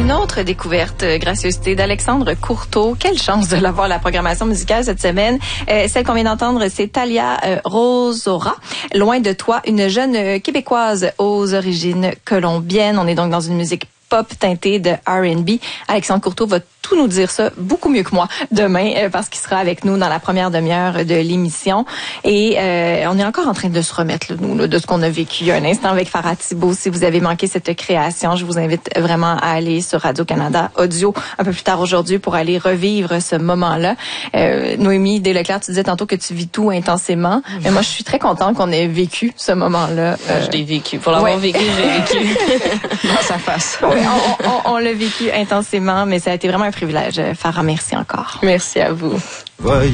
Une autre découverte, gracieuseté d'Alexandre Courteau. Quelle chance de l'avoir, la programmation musicale cette semaine. Celle qu'on vient d'entendre, c'est Talia Rosora. Loin de toi, une jeune Québécoise aux origines colombiennes. On est donc dans une musique pop teintée de R&B. Alexandre Courteau va tout nous dire ça beaucoup mieux que moi demain parce qu'il sera avec nous dans la première demi-heure de l'émission. Et on est encore en train de se remettre, là, nous, là, de ce qu'on a vécu un instant avec Farah Thibault. Si vous avez manqué cette création, je vous invite vraiment à aller sur Radio-Canada Audio un peu plus tard aujourd'hui pour aller revivre ce moment-là. Noémie Desleclerc, tu disais tantôt que tu vis tout intensément. Mais moi, je suis très contente qu'on ait vécu ce moment-là. Je l'ai vécu. Pour l'avoir vécu, je l'ai vécu dans sa face. Oui, on l'a vécu intensément, mais ça a été vraiment un privilège. Farah, merci encore. Merci à vous. Voyez